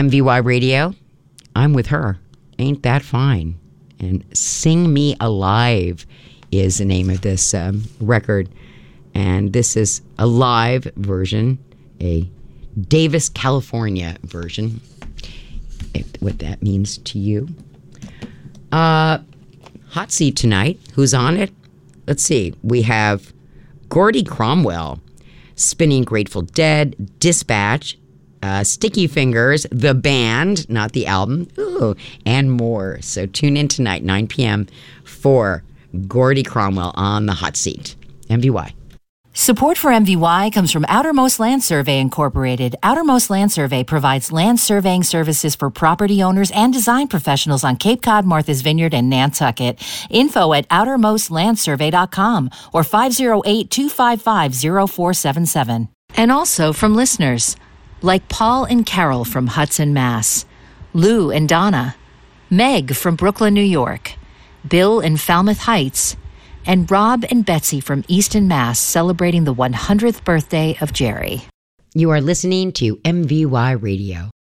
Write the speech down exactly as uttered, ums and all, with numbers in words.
M V Y Radio. I'm with her. Ain't that fine? And Sing Me Alive is the name of this um, record. And this is a live version, a Davis, California version. If, what that means to you. Uh, hot seat tonight. Who's on it? Let's see. We have Gordy Cromwell, Spinning Grateful Dead, Dispatch, uh, Sticky Fingers, the band, not the album, ooh, and more. So tune in tonight, nine p.m. for Gordy Cromwell on the hot seat. M V Y. Support for M V Y comes from Outermost Land Survey Incorporated. Outermost Land Survey provides land surveying services for property owners and design professionals on Cape Cod, Martha's Vineyard, and Nantucket. Info at outermost land survey dot com or five oh eight, two five five, oh four seven seven. And also from listeners like Paul and Carol from Hudson, Mass, Lou and Donna, Meg from Brooklyn, New York, Bill in Falmouth Heights, and Rob and Betsy from Easton, Mass, celebrating the one hundredth birthday of Jerry. You are listening to M V Y Radio.